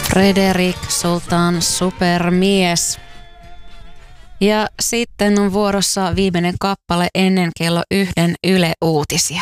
Fredrik Sultan, supermies. Ja sitten on vuorossa viimeinen kappale ennen kello 1 Yle Uutisia.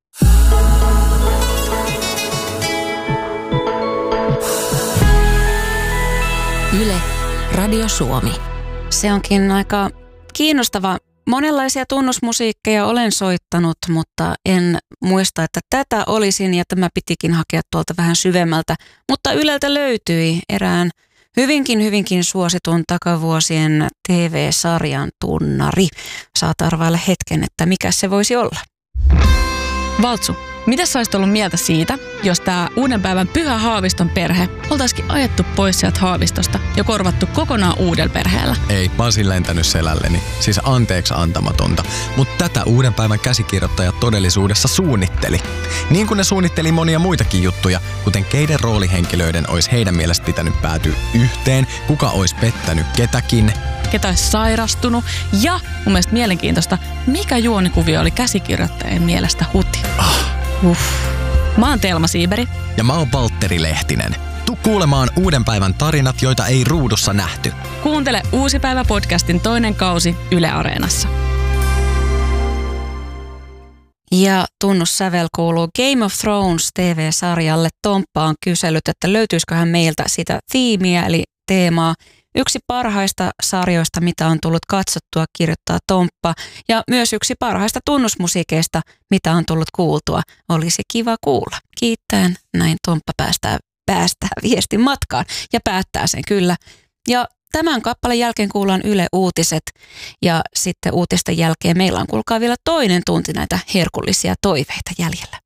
Yle, Radio Suomi. Se onkin aika kiinnostava. Monenlaisia tunnusmusiikkeja olen soittanut, mutta en muista, että tätä olisin ja tämä pitikin hakea tuolta vähän syvemmältä. Mutta Yleltä löytyi erään hyvinkin suositun takavuosien TV-sarjan tunnari. Saat arvailla hetken, että mikä se voisi olla. Valtsu, mitä sä olisit ollut mieltä siitä, jos tää uuden päivän Pyhä Haaviston perhe oltaisikin ajettu pois sieltä Haavistosta ja korvattu kokonaan uudella perheellä? Ei, mä olisin lentänyt selälleni. Siis anteeksi antamatonta. Mutta tätä uuden päivän käsikirjoittaja todellisuudessa suunnitteli. Niin kuin ne suunnitteli monia muitakin juttuja, kuten keiden roolihenkilöiden olisi heidän mielestä pitänyt päätyä yhteen, kuka olisi pettänyt ketäkin, ketä olisi sairastunut ja mun mielestä mielenkiintoista, mikä juonikuvio oli käsikirjoittajien mielestä huti. Mä oon Telma Siiberi. Ja mä oon Valtteri Lehtinen. Tuu kuulemaan uuden päivän tarinat, joita ei ruudussa nähty. Kuuntele Uusi päivä podcastin toinen kausi Yle Areenassa. Ja tunnussävel kuuluu Game of Thrones TV-sarjalle. Tomppa on kysellyt, että löytyisiköhän meiltä sitä tiimiä eli teemaa. Yksi parhaista sarjoista, mitä on tullut katsottua, kirjoittaa Tomppa. Ja myös yksi parhaista tunnusmusiikeista, mitä on tullut kuultua. Olisi kiva kuulla. Kiittäen näin Tomppa päästää viestin matkaan ja päättää sen kyllä. Ja tämän kappaleen jälkeen kuullaan Yle Uutiset ja sitten uutisten jälkeen meillä on kuulkaa vielä toinen tunti näitä herkullisia toiveita jäljellä.